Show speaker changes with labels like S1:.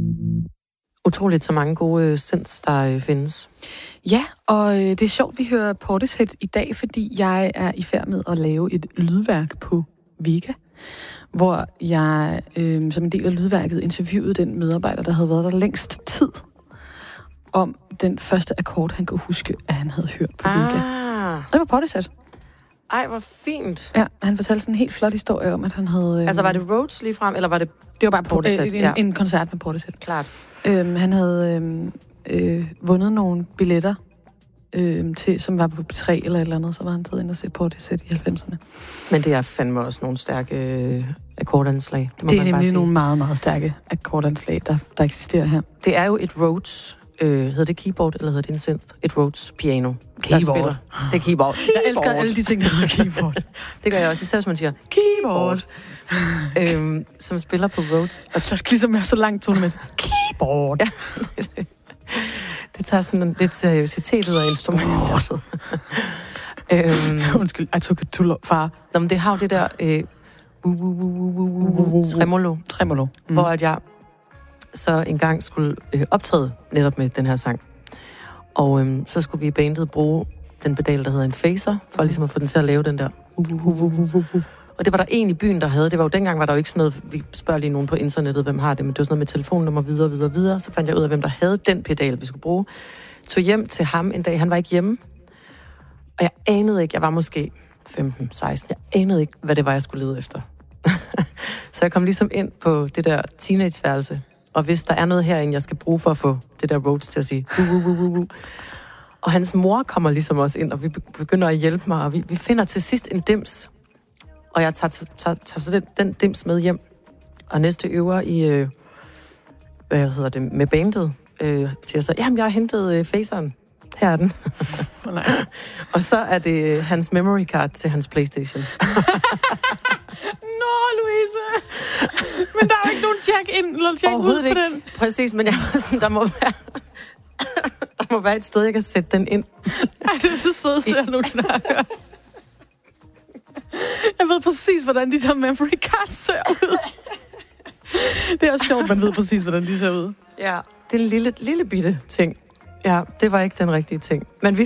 S1: Utroligt så mange gode synths, der findes.
S2: Ja, og det er sjovt, vi hører Portishead i dag, fordi jeg er i færd med at lave et lydværk på Vega, hvor jeg som en del af lydværket interviewede den medarbejder, der havde været der længst tid, om den første akkord, han kunne huske, at han havde hørt på Vega. Det var Portishead.
S1: Ej, hvor fint.
S2: Ja, han fortalte sådan en helt flot historie om, at han havde...
S1: Altså, var det Rhodes lige frem, eller var det...
S2: Det var bare
S1: Portishead,
S2: en koncert med Portishead.
S1: Klart.
S2: Han havde vundet nogle billetter, til, som var på P3 eller et eller andet, så var han taget ind og set Portishead i 90'erne.
S1: Men det er fandme også nogle stærke akkordanslag.
S2: Det er nemlig nogle meget, meget stærke akkordanslag, der eksisterer her.
S1: Det er jo et Rhodes, hedder det keyboard, eller hedder det en synth? Et Rhodes piano.
S2: Keyboard.
S1: Det er keyboard.
S2: Jeg elsker alle de ting, der hedder keyboard.
S1: Det gør jeg også, især hvis man siger keyboard. Som spiller på Rhodes.
S2: Og der skal ligesom være så langt tone med keyboard.
S1: Ja, det tager sådan lidt seriøsitet ud af instrumentet.
S2: Undskyld, I took it too long, far.
S1: Nå, men det har jo det der tremolo, hvor at jeg så engang skulle optræde netop med den her sang. Og så skulle vi i bandet bruge den pedal, der hedder en phaser, for ligesom at få den til at lave den der. Og det var der en i byen, der havde. Det var jo dengang, var der jo ikke sådan noget, vi spørger lige nogen på internettet, hvem har det, men det var sådan noget med telefonnummer videre. Så fandt jeg ud af, hvem der havde den pedal, vi skulle bruge. Tog hjem til ham en dag, han var ikke hjemme. Og jeg anede ikke, jeg var måske 15-16, jeg anede ikke, hvad det var, jeg skulle lede efter. Så jeg kom ligesom ind på det der teenageværelse, og hvis der er noget herinde, jeg skal bruge for at få det der Rhodes til at sige Og hans mor kommer ligesom også ind, og vi begynder at hjælpe mig, og vi finder til sidst en dims. Og jeg tager så den dims med hjem. Og næste øver i, med bandet, siger så, jamen jeg har hentet phaseren. Her er den. Og så er det hans memory card til hans PlayStation.
S2: Nå, Louise! Men der er jo ikke nogen jack ind eller jack ud på den.
S1: Præcis, men jeg var sådan, der må være et sted, jeg kan sætte den ind.
S2: Ej, det er så sødeste, jeg nogensinde har hørt. Jeg ved præcis, hvordan de der memory cards ser ud. Det er også sjovt, man ved præcis, hvordan de ser ud.
S1: Ja, det er en lille bitte ting. Ja, det var ikke den rigtige ting. Men vi